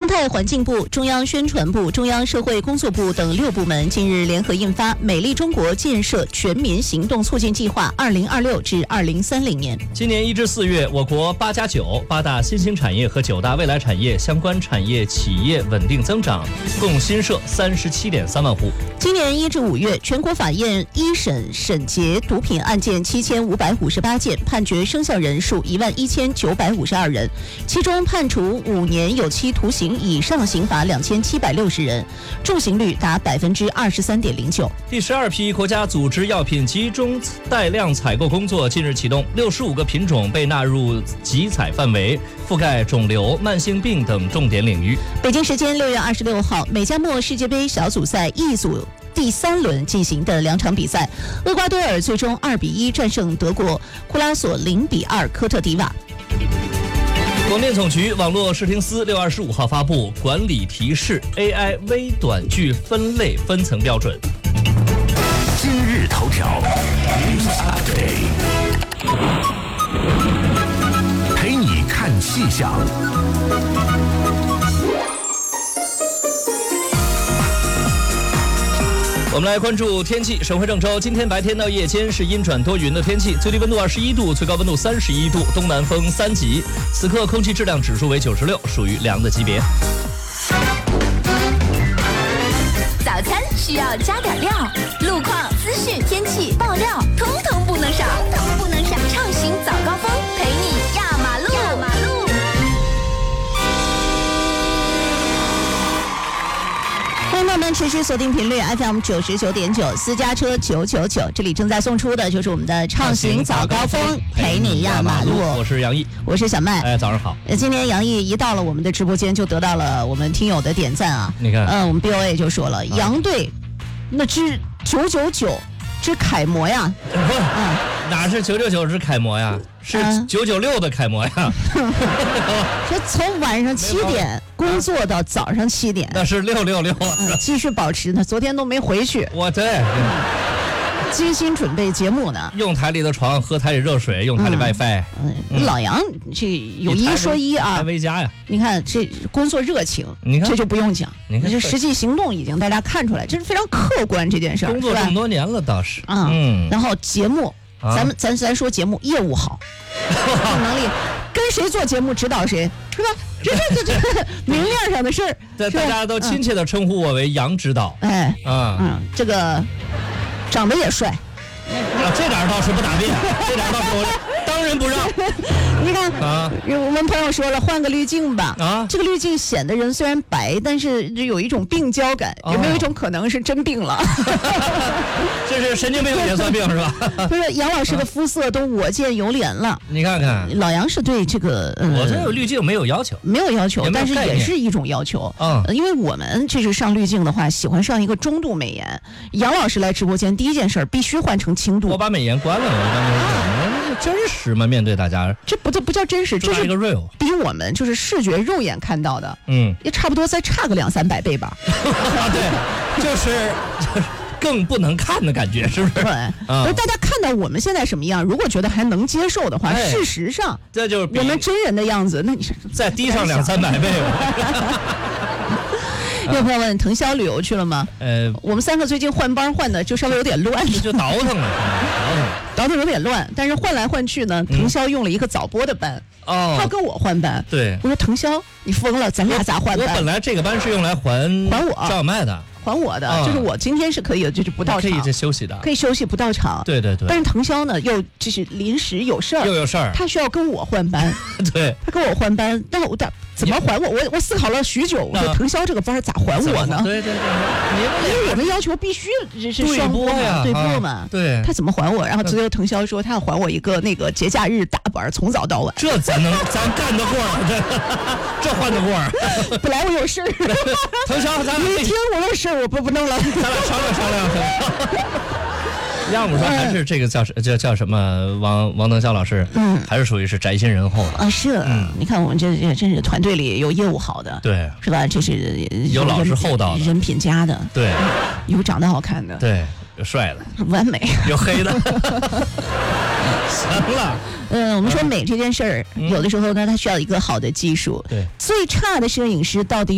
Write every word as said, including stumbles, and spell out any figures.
态环境部、中央宣传部、中央社会工作部等六部门近日联合印发《美丽中国建设全民行动促进计划（二零二六至二零三零年）》。 今年一至四月，我国八加九八大新兴产业和九大未来产业相关产业企业稳定增长，共新设三十七点三万户。 今年一至五月，全国法院一审审结毒品案件七千五百五十八件，判决生效人数一万一千九百五十二人，其中判处五年有期徒刑以上刑罚两千七百六十人，重刑率达百分之二十三点零九。 第十二批国家组织药品集中带量采购工作近日启动，六十五个品种被纳入集采范围，覆盖肿瘤、慢性病等重点领域。 北京时间六月二十六号，美加墨世界杯小组赛 E 组第三轮进行的两场比赛，厄瓜多尔最终二比一战胜德国，库拉索零比二科特迪瓦。 广电总局网络视听司六月二十五号发布管理提示 A I 微短剧分类分层标准。 今日头条 News Update， 陪你看气象。 我们来关注天气。省会郑州今天白天到夜间是阴转多云的天气，最低温度二十一度，最高温度三十一度，东南风三级。此刻空气质量指数为九十六，属于良的级别。 早餐需要加点料，路况、资讯、天气、爆料，通通不能少，通通不能少。畅行早高峰，陪你压马路。压马路。 欢迎朋友们持续锁定频率 F M 九十九点九，私家车九九九，这里正在送出的就是我们的畅行早高峰，陪你压马路。 我是杨毅， 我是小麦。 哎，早上好。 呃，今天杨毅一到了我们的直播间，就得到了我们听友的点赞啊。 你看， 嗯、呃，我们 B O A 就说了，啊、杨队那只九九九之楷模呀， 不，嗯、哪是九九九之楷模呀？是九九六的楷模呀！ 说从晚上七点工作到早上七点， 那是六六六， 嗯，继续保持呢。昨天都没回去， 我对， 精心准备节目呢。 用台里的床，喝台里热水，用台里 WiFi。 嗯，嗯老杨这有一说一啊， 台维家呀。 你看这工作热情， 你看这就不用讲， 你看这实际行动已经大家看出来，这是非常客观这件事儿， 工作这么多年了倒是。 嗯，然后节目。啊、咱们咱咱说节目业务好，能力跟谁做节目指导谁是吧？这这这这明面上的事儿， 对，大家都亲切的称呼我为杨指导。 哎， 啊， 嗯，这个长得也帅， 啊，这点倒是不打面，这点倒是我当仁不让。 你看啊， 我们朋友说了，换个滤镜吧。 啊， 这个滤镜显得人虽然白，但是有一种病娇感。有没有一种可能是真病了？ 这是神经病也算病是吧？ 不是，杨老师的肤色都我见犹怜了。 你看看， 老杨是对这个，呃、 我这有滤镜没有要求， 没有要求，但是也是一种要求。嗯、呃，因为我们这是上滤镜的话，喜欢上一个中度美颜。杨老师来直播间第一件事必须换成轻度。 我把美颜关了，我当时真实嘛，面对大家， 这不这不叫真实，这是一个 real， 比我们就是视觉肉眼看到的， 嗯， 也差不多再差个两三百倍吧。 对，就是就是更不能看的感觉，是不是？ 对，嗯、而大家看到我们现在什么样，如果觉得还能接受的话，哎、事实上这就是我们真人的样子，那你是再低上两三百倍。 有朋友问腾霄旅游去了吗？ 呃， 我们三个最近换班换的就稍微有点乱， 就倒腾了，倒腾， 倒腾有点乱。但是换来换去呢，腾霄用了一个早播的班， 哦， 他跟我换班。 对， 我说腾霄，你疯了，咱俩咋换班？ 我本来这个班是用来还还我赵小麦的。 还我的、哦，就是我今天是可以，就是不到场， 可以休息的， 可以休息不到场。 对对对。 但是腾霄呢，又就是临时有事儿， 又有事儿， 他需要跟我换班。 对， 他跟我换班，但我怎怎么还我？我我思考了许久，我说腾霄这个班咋还我呢？ 对对对， 因为我们要求必须是双播呀， 对播嘛。 对， 他怎么还我？然后最后腾霄说他要还我一个那个节假日大班，从早到晚。 这咱能咱干得过？这换得过？ 本来我有事儿， 腾霄，咱你一听我有事儿，我不不弄了。 咱俩商量商量。要么说还是这个叫叫叫什么王王腾霄老师，嗯，还是属于是宅心仁厚的啊。是，嗯，你看我们这这真是团队里有业务好的， 对， 是吧？这是有老实厚道的， 人品佳的， 对， 有长得好看的， 对，有帅的， 完美， 有黑的。行了， 嗯，我们说美这件事儿，有的时候呢，它需要一个好的技术， 对， 最差的摄影师到底